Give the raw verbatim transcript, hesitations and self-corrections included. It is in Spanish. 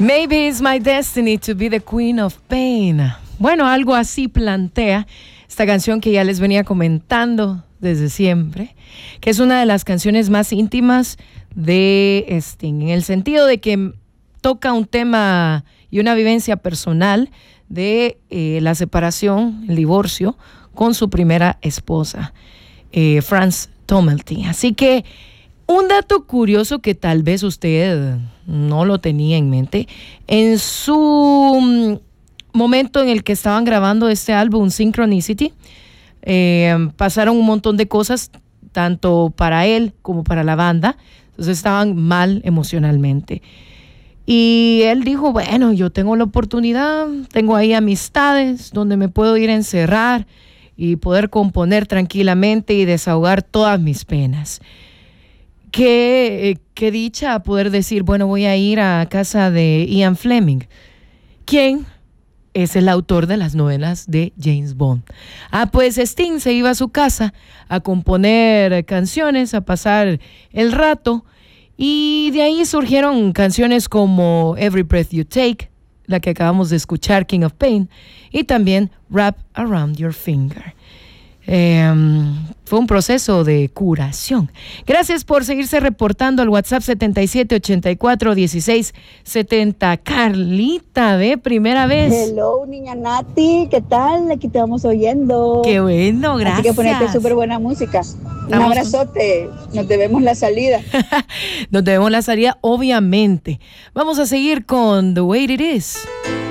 Maybe it's my destiny to be the queen of pain. Bueno, algo así plantea esta canción que ya les venía comentando desde siempre, que es una de las canciones más íntimas de Sting, en el sentido de que toca un tema y una vivencia personal de eh, la separación, el divorcio, con su primera esposa, eh, Frances Tomelty. Así que un dato curioso que tal vez usted no lo tenía en mente, en su momento en el que estaban grabando este álbum, Synchronicity, eh, pasaron un montón de cosas, tanto para él como para la banda, entonces estaban mal emocionalmente. Y él dijo, bueno, yo tengo la oportunidad, tengo ahí amistades donde me puedo ir a encerrar y poder componer tranquilamente y desahogar todas mis penas. Qué, qué dicha poder decir, bueno, voy a ir a casa de Ian Fleming, quien es el autor de las novelas de James Bond. Ah, pues Sting se iba a su casa a componer canciones, a pasar el rato, y de ahí surgieron canciones como Every Breath You Take, la que acabamos de escuchar, King of Pain, y también Wrap Around Your Finger. Eh, fue un proceso de curación. Gracias por seguirse reportando al WhatsApp setenta y siete ochenta y cuatro dieciséis setenta. Carlita, de primera vez. Hello, niña Nati, ¿qué tal? Aquí te vamos oyendo. Qué bueno, gracias. Así que ponete súper buena música. Un Estamos... abrazote, nos debemos la salida. Nos debemos la salida, obviamente. Vamos a seguir con The Way It Is.